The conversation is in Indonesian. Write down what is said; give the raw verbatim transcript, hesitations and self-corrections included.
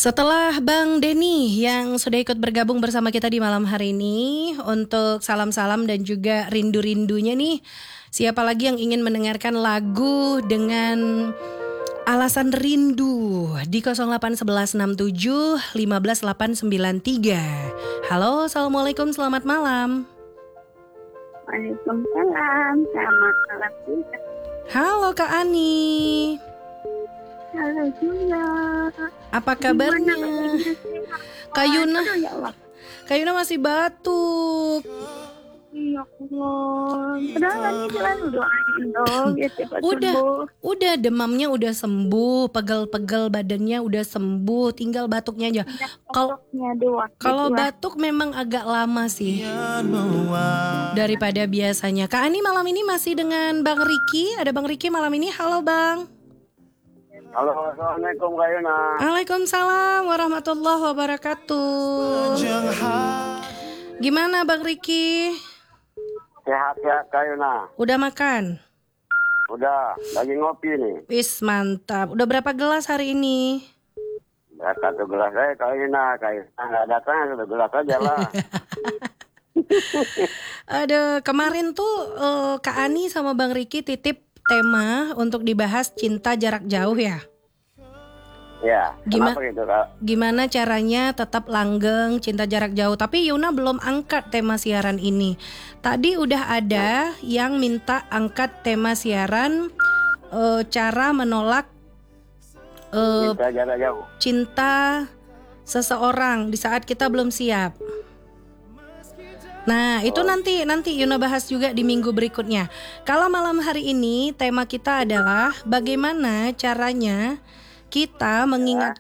Setelah Bang Denny yang sudah ikut bergabung bersama kita di malam hari ini untuk salam-salam dan juga rindu-rindunya nih, siapa lagi yang ingin mendengarkan lagu dengan alasan rindu di nol delapan satu satu enam tujuh lima delapan sembilan tiga. Halo, assalamualaikum, selamat malam. Waalaikumsalam, selamat malam juga. Halo Kak Ani. Halo juga. Apa kabarnya? Kak Yuna, ya Allah. Kak Yuna masih batuk. Ya Allah. Padahal ini selalu doain dong ya cepat Udah, sembuh. udah demamnya udah sembuh, pegel-pegel badannya udah sembuh, tinggal batuknya aja. Kalau kalau batuk memang agak lama sih daripada biasanya. Kak Ani malam ini masih dengan Bang Riki. Ada Bang Riki malam ini. Halo Bang. Halo, assalamualaikum Kak Yuna. Waalaikumsalam warahmatullahi wabarakatuh. Gimana Bang Riki? Sehat-sehat Kak Yuna. Udah makan? Udah, lagi ngopi nih. Wis mantap. Udah berapa gelas hari ini? Ya, satu gelas aja Kak Yuna. Kak Yuna nggak datang, satu gelas aja lah. Ada kemarin tuh uh, Kak Ani sama Bang Riki titip tema untuk dibahas cinta jarak jauh ya. Ya, Gima- kenapa gitu Kak? Gimana caranya tetap langgeng cinta jarak jauh. Tapi Yuna belum angkat tema siaran ini. Tadi udah ada yang minta angkat tema siaran uh, cara menolak uh, Cinta jarak jauh. cinta seseorang di saat kita belum siap. Nah, itu nanti nanti Yuna bahas juga di minggu berikutnya. Kalau malam hari ini tema kita adalah bagaimana caranya kita mengingat